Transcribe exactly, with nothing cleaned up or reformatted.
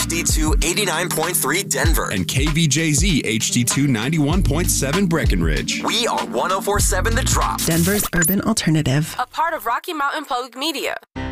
D two eighty-nine point three Denver. And K V J Z H D two ninety-one point seven Breckenridge. We are one oh four point seven The Drop. Denver's urban alternative. A part of Rocky Mountain Public Media.